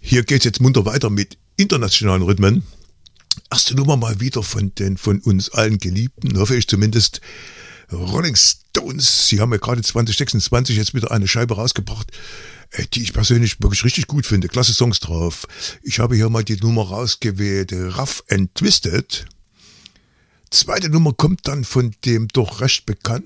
Hier geht's jetzt munter weiter mit internationalen Rhythmen. Erste Nummer mal wieder von den von uns allen Geliebten, hoffe ich zumindest, Rolling Stones. Sie haben ja gerade 2026 jetzt wieder eine Scheibe rausgebracht, die ich persönlich wirklich richtig gut finde. Klasse Songs drauf. Ich habe hier mal die Nummer rausgewählt, Rough and Twisted. Zweite Nummer kommt dann von dem doch recht bekannten